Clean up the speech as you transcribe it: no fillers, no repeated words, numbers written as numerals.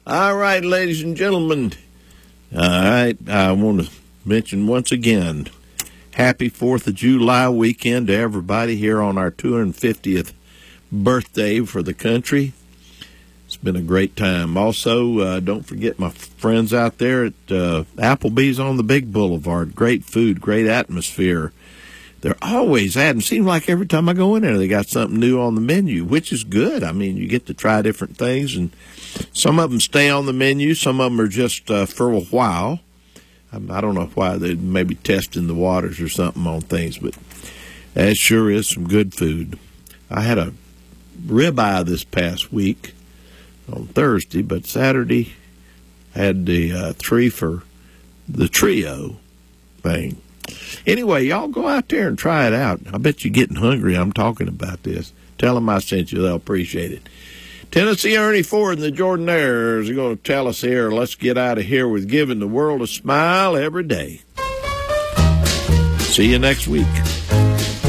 All right, ladies and gentlemen. All right, I want to mention once again, happy 4th of July weekend to everybody here on our 250th birthday for the country. It's been a great time. Also, don't forget my friends out there at Applebee's on the Big Boulevard. Great food, great atmosphere. They're always adding. Seems like every time I go in there, they got something new on the menu, which is good. I mean, you get to try different things, and some of them stay on the menu. Some of them are just for a while. I don't know why. They may be testing the waters or something on things, but that sure is some good food. I had a ribeye this past week on Thursday, but Saturday had the 3 for the trio thing. Anyway, y'all go out there and try it out. I bet you're getting hungry. I'm talking about this. Tell them I sent you. They'll appreciate it. Tennessee Ernie Ford and the Jordanaires are going to tell us here, let's get out of here with giving the world a smile every day. See you next week.